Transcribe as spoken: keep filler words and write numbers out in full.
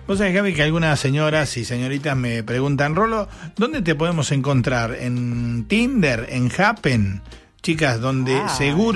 Vos sabés, Gaby, que algunas señoras y señoritas me preguntan, Rolo, ¿dónde te podemos encontrar? ¿En Tinder? ¿En Happen? Chicas, donde Ah. seguro